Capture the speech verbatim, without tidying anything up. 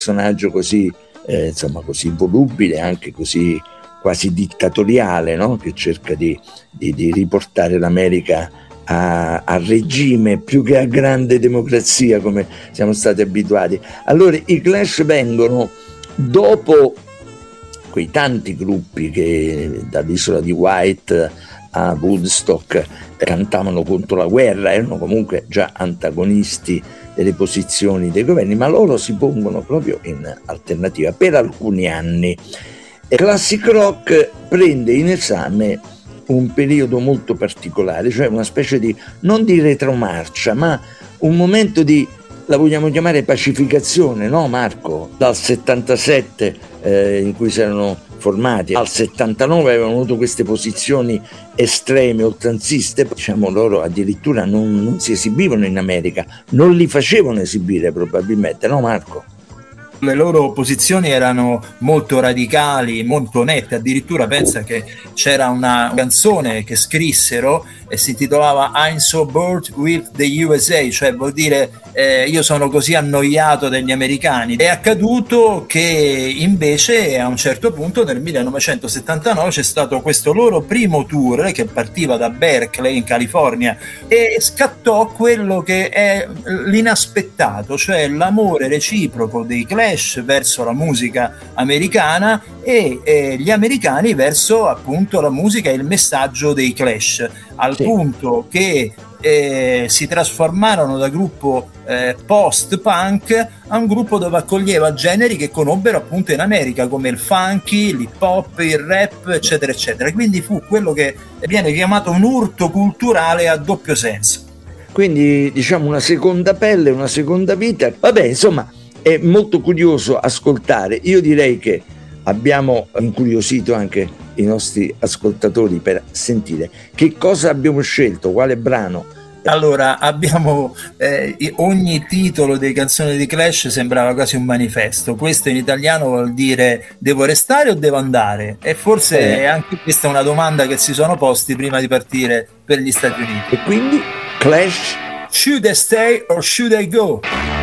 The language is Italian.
personaggio così, eh, insomma, così volubile, anche così quasi dittatoriale, no? Che cerca di, di, di riportare l'America a, a regime più che a grande democrazia come siamo stati abituati. Allora i Clash vengono dopo quei tanti gruppi che dall'isola di White a Woodstock cantavano contro la guerra, erano comunque già antagonisti delle posizioni dei governi, ma loro si pongono proprio in alternativa per alcuni anni. Classic rock prende in esame un periodo molto particolare, cioè una specie di, non di retromarcia, ma un momento di, la vogliamo chiamare pacificazione, no Marco? Dal settantasette eh, in cui si erano formati, al settantanove avevano avuto queste posizioni estreme, oltranziste, diciamo loro addirittura non, non si esibivano in America, non li facevano esibire probabilmente, no Marco? Le loro posizioni erano molto radicali, molto nette, addirittura pensa che c'era una canzone che scrissero e si intitolava I'm so bored with the U S A, cioè vuol dire eh, io sono così annoiato degli americani. È accaduto che invece a un certo punto nel millenovecentosettantanove c'è stato questo loro primo tour che partiva da Berkeley in California e scattò quello che è l'inaspettato, cioè l'amore reciproco dei Clash verso la musica americana e eh, gli americani verso appunto la musica e il messaggio dei Clash, al sì. punto che eh, si trasformarono da gruppo eh, post-punk a un gruppo dove accoglieva generi che conobbero appunto in America come il funky, l'hip hop, il rap, eccetera eccetera. Quindi fu quello che viene chiamato un urto culturale a doppio senso. Quindi diciamo una seconda pelle, una seconda vita. Vabbè, insomma, è molto curioso ascoltare. Io direi che abbiamo incuriosito anche i nostri ascoltatori per sentire che cosa abbiamo scelto, quale brano. Allora abbiamo eh, ogni titolo delle canzoni di Clash sembrava quasi un manifesto. Questo in italiano vuol dire devo restare o devo andare, e forse eh. anche questa è una domanda che si sono posti prima di partire per gli Stati Uniti. E quindi Clash, Should I Stay or Should I Go?